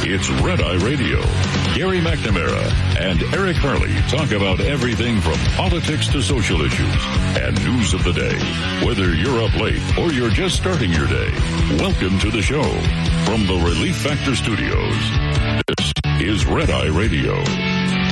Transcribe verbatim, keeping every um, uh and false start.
It's Red Eye Radio. Gary McNamara and Eric Harley talk about everything from politics to social issues and news of the day. Whether you're up late or you're just starting your day, welcome to the show. From the Relief Factor Studios, this is Red Eye Radio.